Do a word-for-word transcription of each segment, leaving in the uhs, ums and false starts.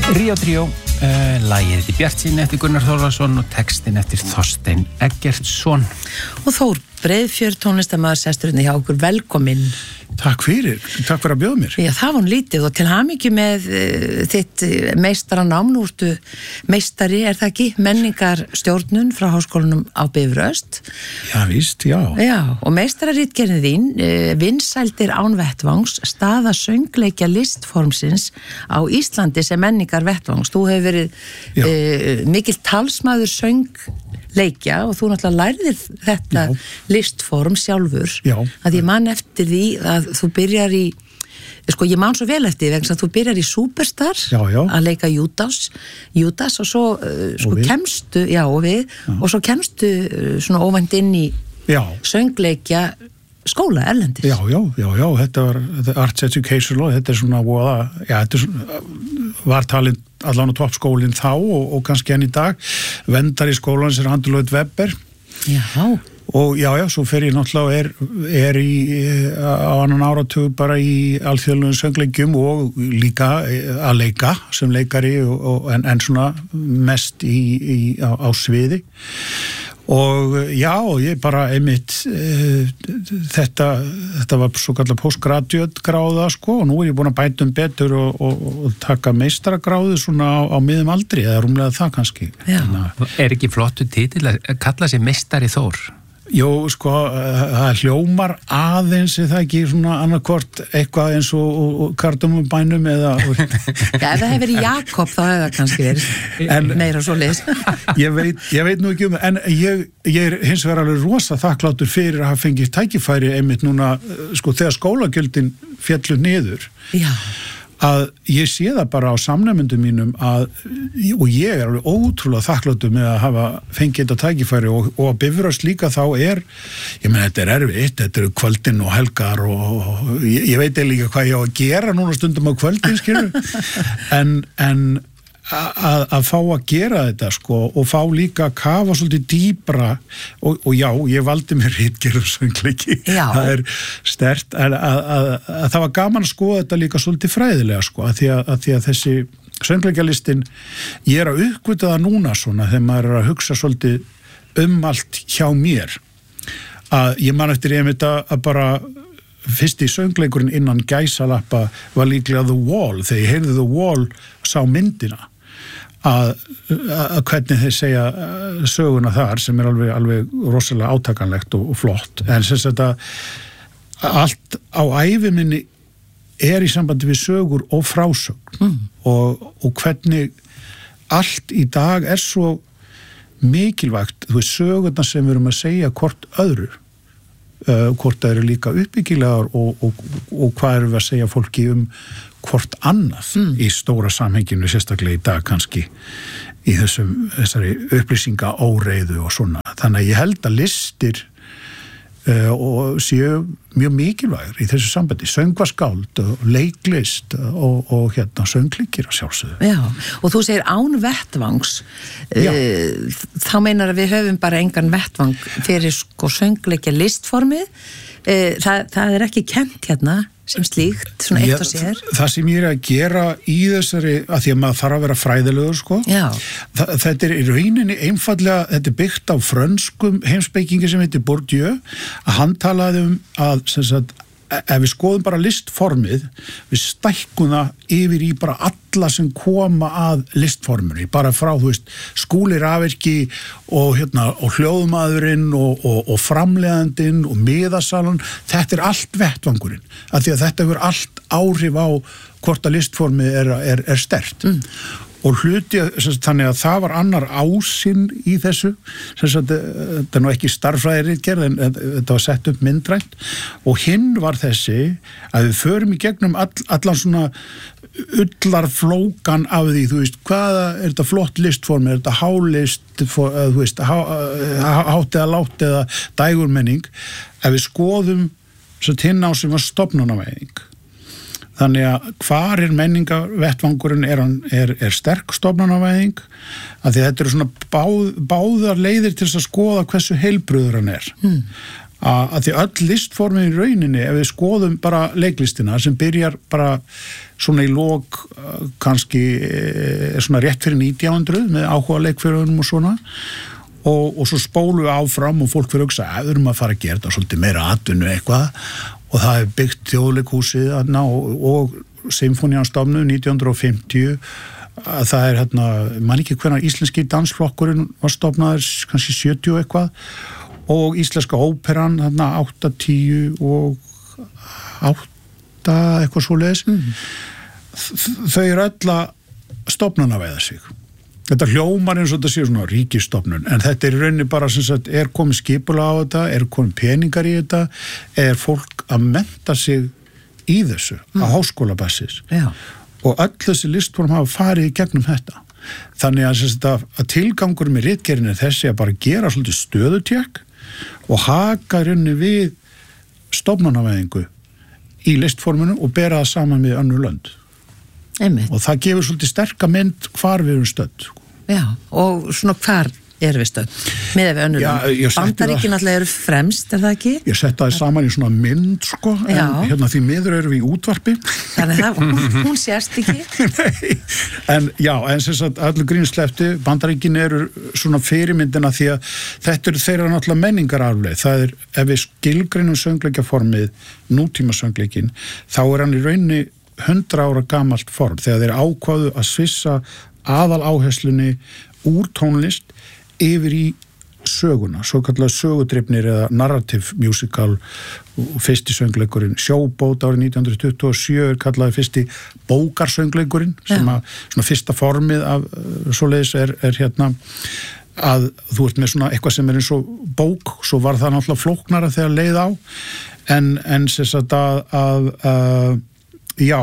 Ríó Tríó, uh, lagið eftir Bjartsýn eftir Gunnar Þórðarsson og textin eftir Þorstein Eggertsson. Og Þór Breiðfjörð tónlistarmaður sesturinn hjá okkur, velkominn. Takk fyrir, takk fyrir að bjóða mér. Já, það var hún lítið og til hamingju með uh, þitt meistaranám, nú ertu meistari, er það ekki? Menningarstjórnun frá Háskólanum á Bifröst. Já, víst, já. Já, og meistararitgerðin þín, uh, vinsældir án vettvangs, staða söngleikja listformsins á Íslandi sem menningar vettvangs. Þú hefur verið uh, mikill talsmaður söngleikja og þú náttúrulega lærðir þetta já. Listform sjálfur. Já. Að ég man eftir því að þú byrjar í, sko ég man svo vel eftir vegna að þú byrjar í Superstar já, já. Að leika Judas, Judas og svo uh, sko kemstu, já og við, já. Og svo kemstu uh, svona óvænt inn í já. Söngleikja skóla erlendis. Já, já, já, já, þetta var þetta Arts Education og þetta er svona, voða, já, þetta er svona, var talin allan á toppskólinn þá og, og kannski enn í dag, vendar í skólan sem Andrlóð Webber. Já. Og já, já, svo fer ég náttúrulega er, er í, á annan áratug bara í alþjóðlegum söngleikjum og líka að leika sem leikari og, og, en, en svona mest í, í, á, á sviði. Og já, ég bara einmitt e, þetta, þetta var svo kallar postgraduate gráða sko og nú er ég búin að bæta um betur og, og, og taka meistaragráðu svona á, á miðum aldri eða rúmlega það kannski. Já. Er ekki flottu titill að kalla sig meistari Þór? Jó, sko, það hljómar aðeins eða ekki svona annarkvort eitthvað eins og, og, og kardumbænum eða... Já, ef það hefur verið Jakob þá hefur það kannski verið en, meira svo leys. ég, veit, ég veit nú ekki um það, en ég, ég er hins vegar alveg rosa þakkláttur fyrir að hafa fengið tækifæri einmitt núna, sko, þegar skólagjöldin fjallu niður. Já. Að ég sé það bara á samnefndum mínum að, og ég er alveg ótrúlega þakkláttur með að hafa fengið þetta tækifæri og, og að Bifröst líka þá er, ég menn þetta er erfitt, þetta eru kvöldin og helgar og, og ég, ég veit líka hvað ég á að gera núna stundum á kvöldin, skilur, en, en að, að fá að gera þetta sko og fá líka að kafa svolítið dýpra og, og já, ég valdi mér ritgerð og söngleiki, það er sterkt að, að, að, að það var gaman að skoða þetta líka svolítið fræðilega sko að því að, að, því að þessi söngleikjalistin ég er að uppgöta það núna svona þegar maður er að hugsa svolítið um allt hjá mér að ég man eftir ég þetta að bara fyrsti söngleikurinn innan gæsalappa var líklega The Wall, þegar ég heyrði The Wall sá myndina að, að hvernig þeir segja söguna þar sem er alveg, alveg rosalega átakanlegt og, og flott en sem sagt að allt á ævi minni er í sambandi við sögur og frásögn mm. og, og hvernig allt í dag er svo mikilvægt, þú veist sögurna sem við erum að segja hvort öðru Uh, hvort það eru líka uppbyggilegar og, og, og hvað eru við að segja fólki um hvort annað mm. í stóra samhenginu, sérstaklega í dag kannski í þessum, þessari upplýsinga óreiðu og svona. Þannig að ég held að listir uh, og séu mjög mikilvægur í þessu sambandi, söngvaskáld og leiklist og, og hérna söngleikir að sjálfsögðu. Já, og þú segir án vettvangs uh, þá meinar að við höfum bara engan vettvang fyrir sko söngleikja listformið uh, það, það er ekki kennt hérna sem slíkt, svona eitt og sér. Það sem ég er að gera í þessari, að því að maður þarf að vera fræðilegur sko, Þa, þetta er í rauninni einfallega, þetta er byggt á frönskum heimspekingi sem heitir Bourdieu, að hann talaði um að, sem sagt, ef við skoðum bara listformið, við stækkum það yfir í bara alla sem koma að listforminu, bara frá, þú veist, Skúli Rafverki og, hérna, og hljóðmaðurinn og, og, og framleiðandinn og miðasalan, þetta er allt vettvangurinn, af því að þetta hefur allt áhrif á hvort að listformið er, er, er sterkt. Mm. Og hluti, þannig að það var annar ásinn í þessu, þetta er nú ekki starffræðiritgerð en þetta var sett upp myndrænt og hinn var þessi að við förum í gegnum all, allan svona ullarflókan af því, þú veist, hvaða er þetta flott listform, er þetta hálist, for, þú veist, há, hátt eða látt eða dægurmenning, ef við skoðum hinn á sem var stofnanavæðing. Þannig að hvar er menningavettvangurinn er, er, er sterk stofnanavæðing að því þetta eru svona báð, báðar leiðir til þess að skoða hversu heilbrigður hann er. Mm. að, að því öll listformin í rauninni, ef við skoðum bara leiklistina sem byrjar bara svona í lok kannski svona rétt fyrir nítján hundruð með áhuga leikfélögunum og svona og, og svo spólu við áfram og fólk fyrir að hugsa að við erum að fara að gera þetta svolítið meira atvinnu eitthvað og það er byggt þjóðleikhúsið og, og symfóníastofnu nítján hundruð og fimmtíu að það er hérna, man ekki hvernig íslenski dansflokkurinn var stofnaður kannski sjötíu eitthvað og íslenska óperan hérna áttatíu og átta eitthvað svoleiðis mm. þau eru öll að stofnana veiða sig þetta hljómar eins og þetta sé svona ríkisstofnun en þetta er í rauninni bara sem sagt er komið skipulag á þetta, er komið peningar í þetta er fólk að mennta sig í þessu mm. á háskólabassis Já. og öll þessi listform hafa farið í gegnum þetta þannig að, að, að tilgangur með ritgerðin er þessi að bara gera svolítið stöðutékk og haka rauninni við stofnanavæðingu í listforminu og bera það saman með önnur lönd Einmitt. og það gefur svolítið sterka mynd hvar við erum stödd Já, og svona hvar erum við stödd með ef önnur lönd Bandaríkin alltaf eru fremst, er það ekki? Ég setta það saman í svona mynd sko, en Já. hérna því miður erum við í útvarpi Þannig að hún, hún sést ekki Nei, en já, en sem sagt allir grínslefti, Bandaríkin eru svona fyrirmyndina því að þetta eru þeirra náttúrulega menningararfleið það er, ef við skilgreinum söngleikjaformið nútíma söngleikin, þá er hann í rauninni hundrað ára gamalt form þegar þeir ákváðu að svissa aðal áherslunni úr tónlist yfir í söguna, svo kallar sögudrifnir eða narrative musical fyrsti söngleikurinn Sjóbót árið nítján hundruð tuttugu og sjö er kallaði fyrsti bókarsöngleikurinn sem að svona fyrsta formið af svoleiðis er, er hérna að þú ert með svona eitthvað sem er eins og bók, svo var það náttúrulega flóknara þegar leið á en, en sem sagt að, að, að já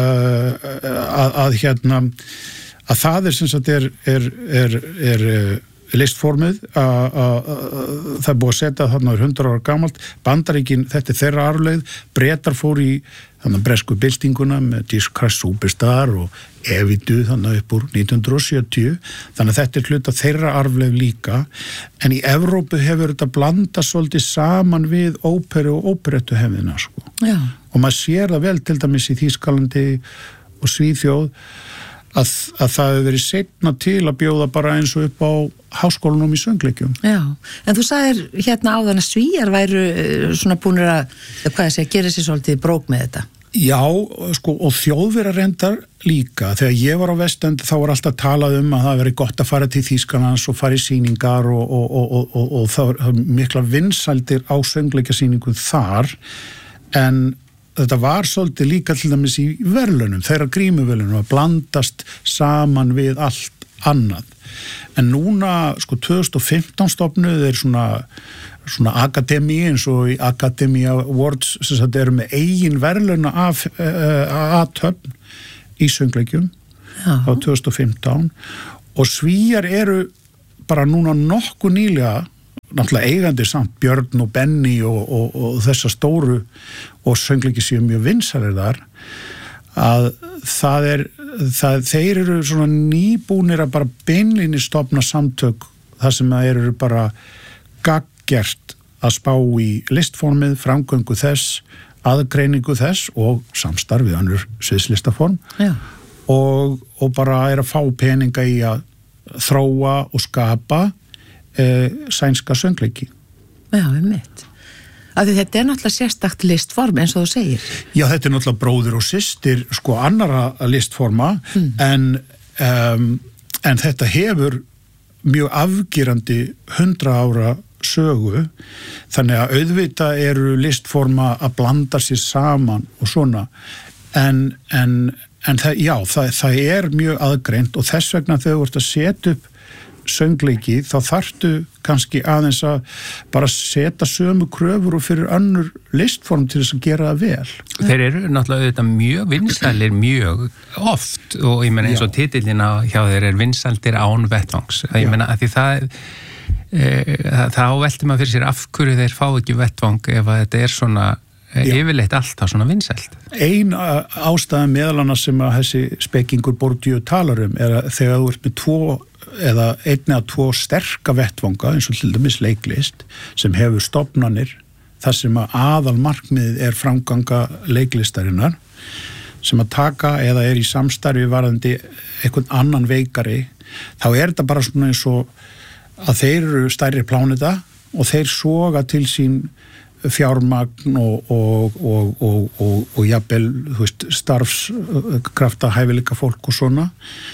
að, að hérna að það er sem sagt er, er, er, er listformið að það er búið að setja þarna hundrað ára gamalt Bandaríkin, þetta er þeirra arfleið Bretar fór í þannig bresku byltinguna með Jesus Christ Superstar og Evidu þannig upp úr nítján hundruð og sjötíu þannig að þetta er hluta þeirra arfleið líka en í Evrópu hefur þetta blandast svolítið saman við óperu og óperettu hefðina sko. og maður sér það vel til dæmis í Þýskalandi og Svíþjóð Að, að það hefur verið seinna til að bjóða bara eins og upp á háskólanum í söngleikjum. Já, en þú sagðir hérna áðan að Svíjar væru svona búnir að, hvað ég segja, gera sér svolítið brók með þetta. Já, sko, og Þjóðverjar reyndar líka. Þegar ég var á Vestendi þá var alltaf talað um að það veri gott að fara til Þýskalands og fara í sýningar og, og, og, og, og, og það var mikla vinsældir á söngleikjasýningu þar, en þetta var svolítið líka til dæmis í verðlaunum, þeirra grímuverðlaunum að blandast saman við allt annað. En núna, sko, tvö þúsund og fimmtán stofnuð er svona, svona akademi eins og í Academy Awards sem þetta eru með eigin verðlauna af uh, aðtöfn í söngleikjum á tvö þúsund og fimmtán og Svíjar eru bara núna nokkuð nýlega náttúrulega eigandi samt Björn og Benny og, og, og þessa stóru og söngleiki séu mjög vinsælir þar að það er það, þeir eru svona nýbúnir að bara beinlinni stofna samtök þar sem það eru bara gaggjert að spá í listformið, framgöngu þess aðgreiningu þess og samstarfið annur sviðslistaform og, og bara er að fá peninga í að þróa og skapa Eh, sænska söngleiki. Já, um mitt. Af því þetta er náttúrulega sérstakt listform eins og þú segir. Já, þetta er náttúrulega bróðir og systir sko annara listforma mm. en, um, en þetta hefur mjög afgerandi hundra ára sögu þannig að auðvitað eru listforma að blanda sér saman og svona en, en, en það, já, það, það er mjög aðgreint og þess vegna þegar þú ert að setja upp söngleiki, þá þarftu kannski aðeins að bara setja sömu kröfur og fyrir önnur listform til þess að gera það vel. Þeir eru náttúrulega þetta mjög vinsælir mjög oft og ég meina eins og titillina hjá þeir er vinsældir án vettvangs. Ég meina að því það e, þá veltir maður fyrir sér af hverju þeir fá ekki vettvang ef að þetta er svona Já. Yfirleitt alltaf svona vinsælt. Ein ástæða meðal annars sem að þessi spekingur Bourdieu talar um er að þegar þú ert með tvo eða einn eða tvo sterka vettvanga eins og til dæmis leiklist sem hefur stofnanir þar sem að aðal markmiðið er framganga leiklistarinnar sem að taka eða er í samstarfi varðandi einhvern annan veikari, þá er þetta bara svona eins og að þeir eru stærri pláneta og þeir soga til sín fjármagn og, og, og, og, og, og jafnvel, þú veist, starfskrafta, hæfileika fólk og svona.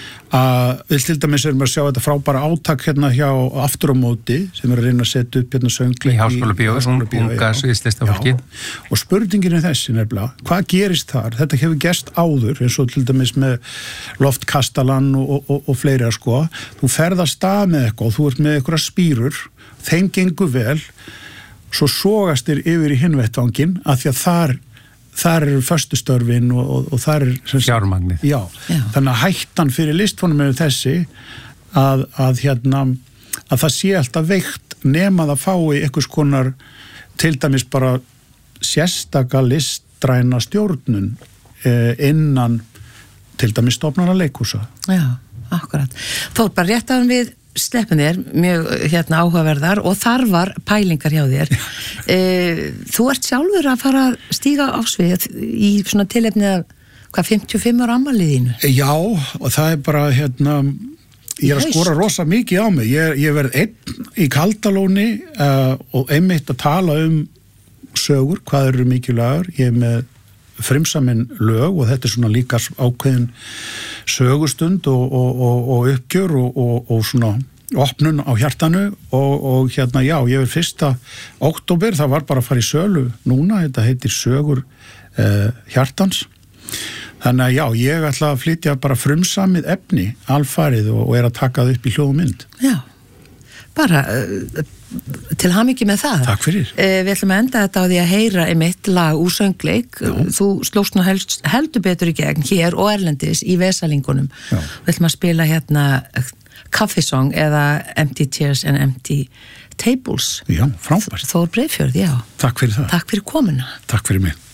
Að við til dæmis erum að sjá þetta frábæra átak hérna hjá Aftur á móti sem er að reyna að setja upp hérna söngleik í Háskóla Bíó, unga sviðslistafólki. Og spurningin er þessi nefnilega, hvað gerist þar? Þetta hefur gerst áður, eins og til dæmis með Loftkastalan og, og, og fleiri að sko. Þú ferðast stað með eitthvað, þú ert með eitthvað spýrur, þeim gengur vel, svo sogast þér yfir í hinvettvangin að því að þar þar eru föstustörfin og, og, og þar er fjármagnið. Já, já, þannig að hættan fyrir listformum er þessi að, að hérna að það sé alltaf veikt nema það fái einhvers konar til dæmis bara sérstaka listræna stjórnun eh, innan til dæmis stofnana leikhúsa. Já, akkurat. Þó bara rétt að við sleppin þér, mjög hérna áhugaverðar og þar var pælingar hjá þér. E, þú ert sjálfur að fara að stíga á svið í svona tilefnið af hvað, fimmtíu og fimm ára afmæliðinu? Já, og það er bara hérna, ég er að skora rosa mikið á mig. Ég, ég verð einn í Kaldalóni uh, og einmitt að tala um sögur, hvað eru mikilvægur. Ég er með frumsamin lög og þetta er svona líka ákveðin sögustund og, og, og, og uppgjör og, og, og svona opnun á hjartanu og, og hérna já, ég er fyrsta október, það var bara að fara í sölu núna, þetta heitir Sögur eh, hjartans. Þannig að já, ég ætla að flytja bara frumsamið efni alfarið og, og er að taka það upp í hljóðmynd. Já, bara uh, til hamingju með það. Takk fyrir. Uh, við ætlum að enda þetta á því að heyra einmitt lag úr söngleik. Já. Þú slóst nú held, heldur betur í gegn hér og erlendis í Vesalingunum. Já. Við ætlum að spila hérna Kaffisong eða Empty Chairs and Empty Tables. Já, frábært. Þór Breiðfjörð, já. Takk fyrir það. Takk fyrir komuna. Takk fyrir mig.